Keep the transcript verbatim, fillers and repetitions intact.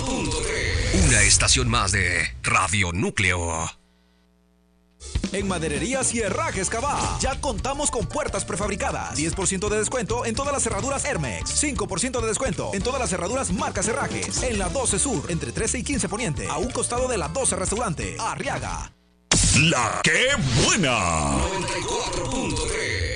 punto tres. Una estación más de Radio Núcleo. En Maderería y Herrajes Cabá, ya contamos con puertas prefabricadas. diez por ciento de descuento en todas las cerraduras Hermex. cinco por ciento de descuento en todas las cerraduras marcas Herrajes. En la doce Sur, entre trece y quince Poniente, a un costado de la doce Restaurante, Arriaga. La que buena. noventa y cuatro punto tres.